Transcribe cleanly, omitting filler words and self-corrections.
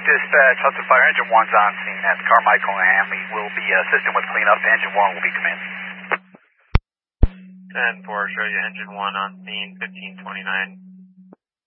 Dispatch, Hudson Fire Engine 1's on scene at Carmichael and Hanley. We'll be assisting with cleanup. Engine 1 will be commenced. 10-4, show you engine 1 on scene, 1529.